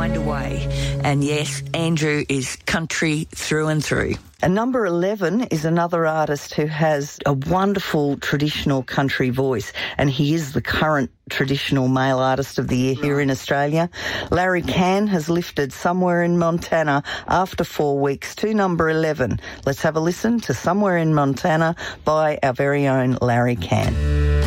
find a way. And yes, Andrew is country through and through. And number 11 is another artist who has a wonderful traditional country voice, and he is the current traditional male artist of the year here in Australia. Larry Cann has lifted Somewhere in Montana after 4 weeks to number 11. Let's have a listen to Somewhere in Montana by our very own Larry Cann.